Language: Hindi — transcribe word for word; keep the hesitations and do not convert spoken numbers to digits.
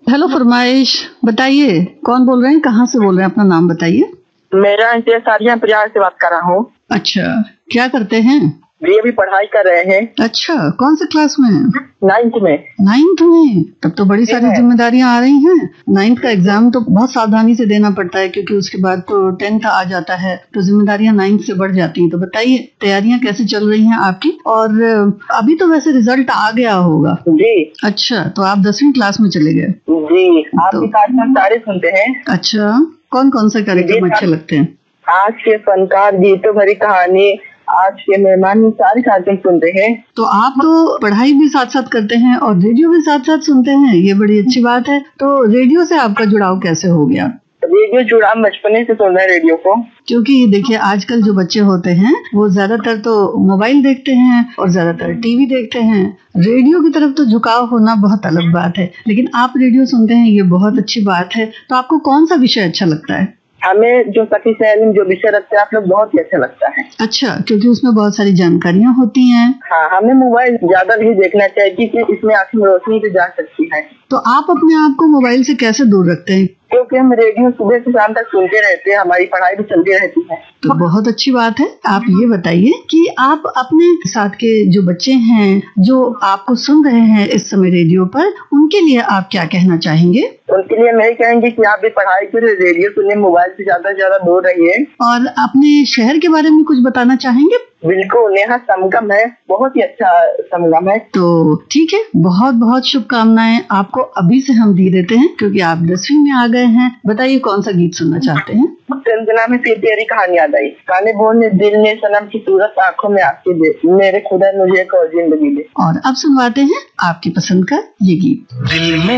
हेलो फरमाइश, बताइए कौन बोल रहे हैं, कहाँ से बोल रहे हैं, अपना नाम बताइए। मेरा इंतजार सारिया प्रयाग से बात कर रहा हूँ। अच्छा, क्या करते हैं? जी अभी पढ़ाई कर रहे हैं। अच्छा, कौन से क्लास में हैं? नाइन्थ में। नाइन्थ में? तब तो बड़ी सारी जिम्मेदारियां आ रही हैं। नाइन्थ का एग्जाम तो बहुत सावधानी से देना पड़ता है, क्योंकि उसके बाद तो टेंथ आ जाता है, तो जिम्मेदारियां नाइन्थ से बढ़ जाती हैं। तो बताइए तैयारियां कैसे चल रही हैं आपकी? और अभी तो वैसे रिजल्ट आ गया होगा। जी। अच्छा, तो आप दसवीं क्लास में चले गए? जी। आपके कार्यक्रम सारे सुनते हैं। अच्छा, कौन कौन से कार्यक्रम अच्छे लगते हैं? आज के फनकार, गीतों भरी कहानी, आज के मेहमान, सारे कार्यक्रम सुनते हैं। तो आप तो पढ़ाई भी साथ साथ करते हैं और रेडियो भी साथ साथ सुनते हैं, ये बड़ी अच्छी बात है। तो रेडियो से आपका जुड़ाव कैसे हो गया? रेडियो जुड़ा बचपने से सुन रहे हैं रेडियो को। क्योंकि देखिए आजकल जो बच्चे होते हैं वो ज्यादातर तो मोबाइल देखते हैं और ज्यादातर टीवी देखते हैं। रेडियो की तरफ तो झुकाव होना बहुत अलग बात है, लेकिन आप रेडियो सुनते हैं, ये बहुत अच्छी बात है। तो आपको कौन सा विषय अच्छा लगता है? हमें जो सखी सहेली जो विषय रखते हैं आप लोग बहुत ही अच्छा लगता है। अच्छा, क्योंकि उसमें बहुत सारी जानकारियाँ होती हैं। हाँ, हमें मोबाइल ज्यादा नहीं देखना चाहिए क्योंकि इसमें आंखों में रोशनी भी जा सकती है। तो आप अपने आप को मोबाइल से कैसे दूर रखते हैं? क्योंकि हम रेडियो सुबह से शाम तक सुनते रहते हैं, हमारी पढ़ाई भी चलती रहती है। तो बहुत अच्छी बात है। आप ये बताइए कि आप अपने साथ के जो बच्चे हैं जो आपको सुन रहे हैं इस समय रेडियो पर, उनके लिए आप क्या कहना चाहेंगे? उनके लिए मैं कहेंगे कि आप भी पढ़ाई के लिए रेडियो सुनिए, मोबाइल से ज्यादा से ज्यादा दूर रहिए। और अपने शहर के बारे में कुछ बताना चाहेंगे? बिल्कुल, यहाँ संगम है, बहुत ही अच्छा संगम है। तो ठीक है, बहुत बहुत शुभकामनाएं आपको अभी से हम दे देते हैं, क्योंकि आप दसवीं में आ गए हैं। बताइए कौन सा गीत सुनना चाहते हैं? संजना में फिर तेरी कहानी याद आई, गाने बोलने दिल ने सनम की सूरत आंखों में आंखें दे, मेरे खुदा मुझे एक और जिंदगी दे। और अब सुनवाते हैं आपकी पसंद का ये गीत। दिल में